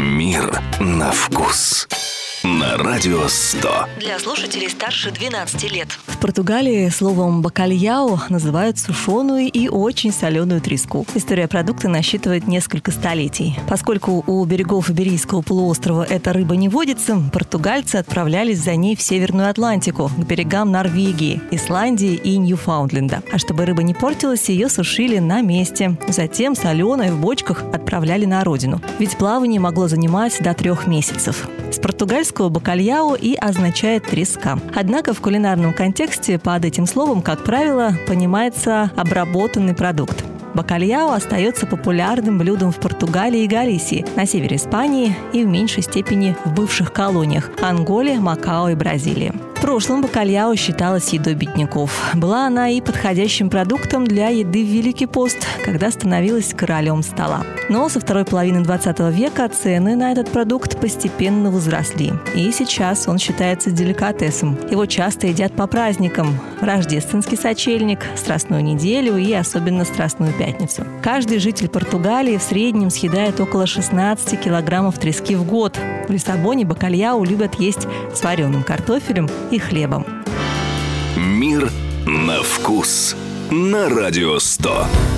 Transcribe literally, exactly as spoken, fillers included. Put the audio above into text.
Мир на вкус. На Радио сто. Для слушателей старше двенадцати лет. В Португалии словом «бакальяо» называют сушеную и очень соленую треску. История продукта насчитывает несколько столетий. Поскольку у берегов Иберийского полуострова эта рыба не водится, португальцы отправлялись за ней в Северную Атлантику, к берегам Норвегии, Исландии и Ньюфаундленда. А чтобы рыба не портилась, ее сушили на месте. Затем соленой в бочках отправляли на родину. Ведь плавание могло занимать до трех месяцев. С португальского «бакальяо» и означает «треска». Однако в кулинарном контексте под этим словом, как правило, понимается обработанный продукт. Бакальяо остается популярным блюдом в Португалии и Галисии, на севере Испании и в меньшей степени в бывших колониях – Анголе, Макао и Бразилии. В прошлом бакальяо считалась едой бедняков. Была она и подходящим продуктом для еды в Великий пост, когда становилась королем стола. Но со второй половины двадцатого века цены на этот продукт постепенно возросли. И сейчас он считается деликатесом. Его часто едят по праздникам – рождественский сочельник, Страстную неделю и особенно Страстную пятницу. Каждый житель Португалии в среднем съедает около шестнадцати килограммов трески в год. В Лиссабоне бакальяо любят есть с вареным картофелем и хлебом. Мир на вкус. На Радио сто.